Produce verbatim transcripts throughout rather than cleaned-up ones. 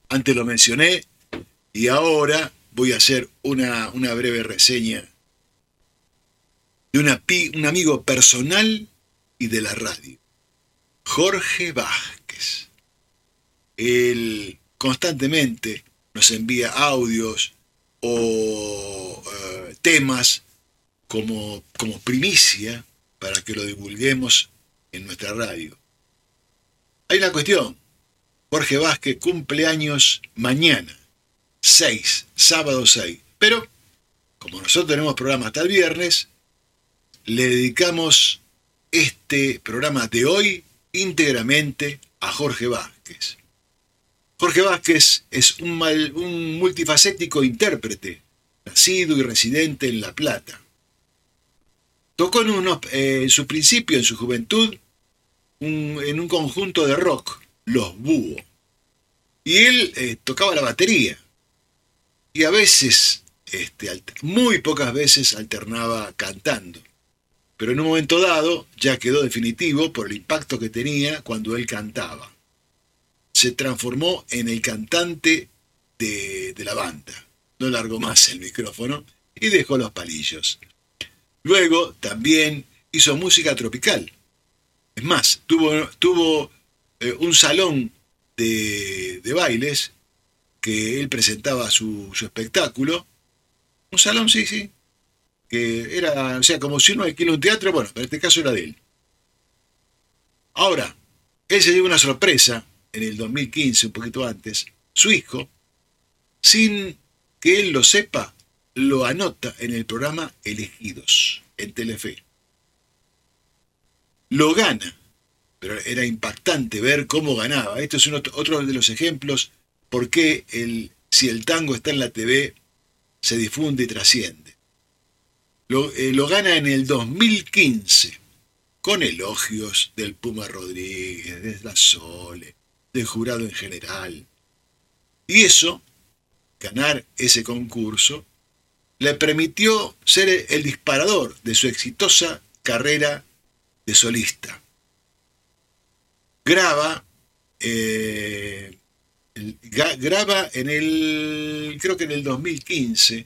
Antes lo mencioné y ahora voy a hacer una, una breve reseña de una, un amigo personal y de la radio, Jorge Vázquez. Él constantemente nos envía audios o uh, temas como, como primicia para que lo divulguemos en nuestra radio. Hay una cuestión. Jorge Vázquez cumple años mañana, seis, sábado seis. Pero, como nosotros tenemos programa hasta el viernes, le dedicamos este programa de hoy íntegramente a Jorge Vázquez. Jorge Vázquez es un, mal, un multifacético intérprete, nacido y residente en La Plata. Tocó en, unos, eh, en su principio, en su juventud, un, en un conjunto de rock, Los Búhos. Y él eh, tocaba la batería. Y a veces, este, muy pocas veces, alternaba cantando. Pero en un momento dado ya quedó definitivo por el impacto que tenía cuando él cantaba. Se transformó en el cantante de, de la banda. No largó más el micrófono y dejó los palillos. Luego también hizo música tropical. Es más, tuvo, tuvo eh, un salón de, de bailes que él presentaba su, su espectáculo. Un salón, sí, sí. Que era, o sea, como si uno alquila un teatro, bueno, pero en este caso era de él. Ahora, él se llevó una sorpresa en el dos mil quince, un poquito antes. Su hijo, sin que él lo sepa, lo anota en el programa Elegidos, en Telefe. Lo gana, pero era impactante ver cómo ganaba. Esto es un otro, otro de los ejemplos por qué el, si el tango está en la T V, se difunde y trasciende. Lo, eh, lo gana en el dos mil quince, con elogios del Puma Rodríguez, de la Sole, del jurado en general. Y eso, ganar ese concurso, le permitió ser el disparador de su exitosa carrera de solista. Graba, eh, graba en el, creo que en el dos mil quince,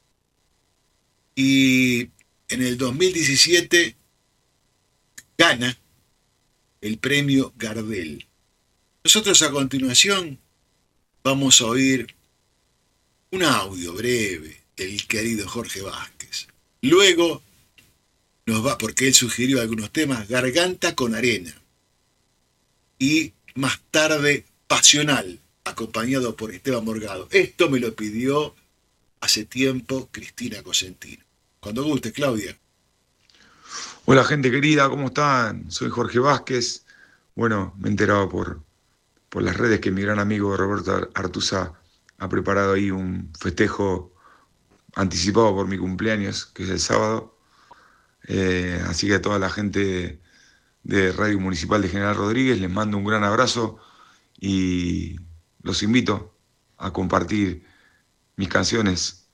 y en el dos mil diecisiete gana el premio Gardel. Nosotros a continuación vamos a oír un audio breve del querido Jorge Vázquez. Luego nos va, porque él sugirió algunos temas, Garganta con Arena. Y más tarde, Pasional, acompañado por Esteban Morgado. Esto me lo pidió hace tiempo Cristina Cosentino. Cuando guste, Claudia. Hola gente querida, ¿cómo están? Soy Jorge Vázquez. Bueno, me he enterado por, por las redes que mi gran amigo Roberto Artuza ha preparado ahí un festejo anticipado por mi cumpleaños, que es el sábado. Eh, así que a toda la gente de Radio Municipal de General Rodríguez les mando un gran abrazo y los invito a compartir mis canciones